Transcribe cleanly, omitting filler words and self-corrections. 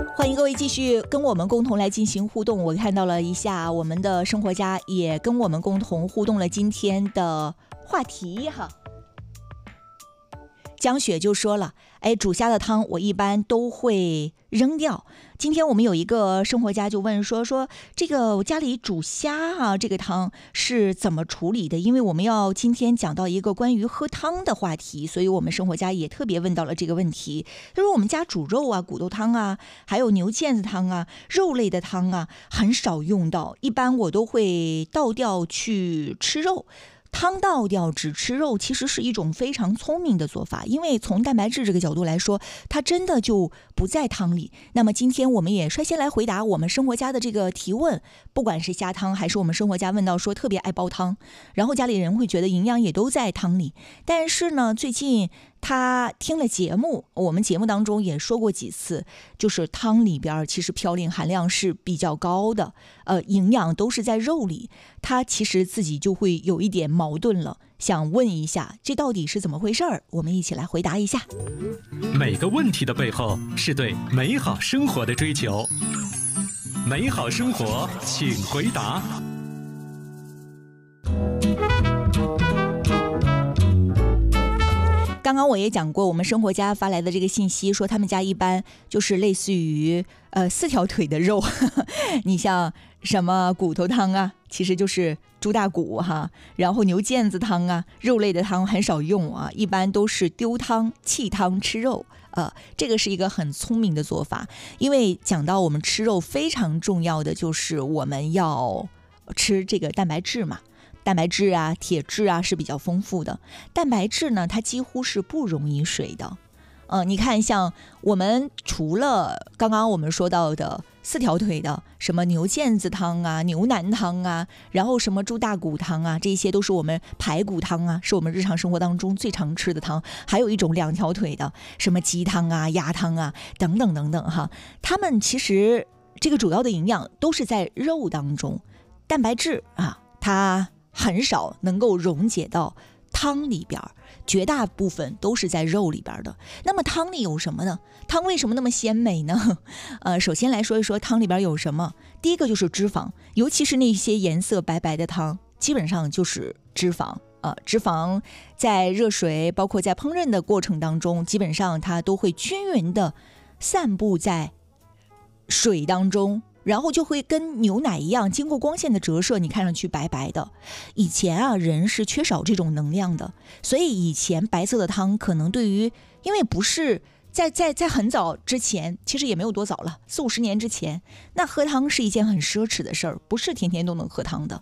欢迎各位继续跟我们共同来进行互动。我看到了一下我们的生活家也跟我们共同互动了今天的话题哈。江雪就说了，煮虾的汤我一般都会扔掉。今天我们有一个生活家就问说这个我家里煮虾啊，这个汤是怎么处理的？因为我们要今天讲到一个关于喝汤的话题，所以我们生活家也特别问到了这个问题。他说我们家煮肉啊、骨头汤啊，还有牛腱子汤啊、肉类的汤啊，很少用到，一般我都会倒掉去吃肉。汤倒掉只吃肉其实是一种非常聪明的做法，因为从蛋白质这个角度来说，它真的就不在汤里。那么今天我们也率先来回答我们生活家的这个提问，不管是虾汤还是我们生活家问到说特别爱煲汤，然后家里人会觉得营养也都在汤里。但是呢，最近他听了节目，我们节目当中也说过几次，就是汤里边其实嘌呤含量是比较高的，营养都是在肉里，他其实自己就会有一点矛盾了，想问一下这到底是怎么回事儿？我们一起来回答一下。 每个问题的背后是对美好生活的追求，美好生活请回答。 刚刚我也讲过，我们生活家发来的这个信息说他们家一般就是类似于4条腿的肉你像什么骨头汤啊，其实就是猪大骨哈，然后牛腱子汤啊，肉类的汤很少用啊，一般都是丢汤弃汤吃肉。这个是一个很聪明的做法，因为讲到我们吃肉非常重要的就是我们要吃这个蛋白质嘛，蛋白质啊、铁质啊是比较丰富的。蛋白质呢，它几乎是不溶于水的。你看像我们除了刚刚我们说到的4条腿的什么牛腱子汤啊、牛腩汤啊，然后什么猪大骨汤啊，这些都是我们排骨汤啊，是我们日常生活当中最常吃的汤。还有一种2条腿的什么鸡汤啊、鸭汤啊等等等等哈，它们其实这个主要的营养都是在肉当中，蛋白质啊它很少能够溶解到汤里边，绝大部分都是在肉里边的。那么汤里有什么呢？汤为什么那么鲜美呢？首先来说一说汤里边有什么。第一个就是脂肪，尤其是那些颜色白白的汤，基本上就是脂肪。脂肪在热水包括在烹饪的过程当中，基本上它都会均匀的散布在水当中，然后就会跟牛奶一样，经过光线的折射，你看上去白白的。以前啊，人是缺少这种能量的，所以以前白色的汤可能对于，因为不是在很早之前，其实也没有多早了，40-50年之前，那喝汤是一件很奢侈的事儿，不是天天都能喝汤的。